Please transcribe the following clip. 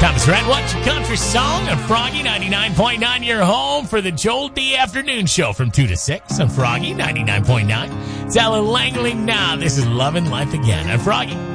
Thomas Rhett, What's Your Country Song on Froggy 99.9, your home for the Joel D. Afternoon Show from 2 to 6 on Froggy 99.9. It's Alan Langley now. This is Lovin' Life Again on Froggy